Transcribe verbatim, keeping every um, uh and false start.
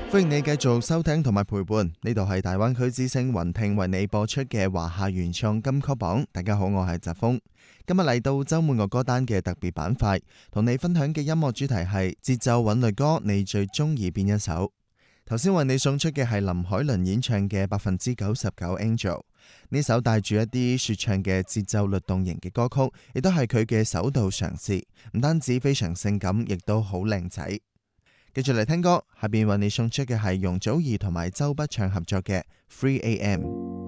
歡迎你繼續收聽同埋陪伴，呢度係大灣區之聲雲聽為你播出嘅華夏原創金曲榜。大家好，我係澤峰，今日嚟到周末樂歌單嘅特別板塊，同你分享嘅音樂主題係節奏韻律歌，你最中意邊一首？頭先為你送出嘅係林海倫演唱嘅百分之九十九 Angel， 呢首帶住一啲說唱嘅節奏律動型嘅歌曲，亦都係佢嘅首度嘗試，唔單止非常性感，亦都好靚仔。繼續嚟聽歌，下邊為你送出嘅係容祖兒同埋周筆暢合作嘅 three A M。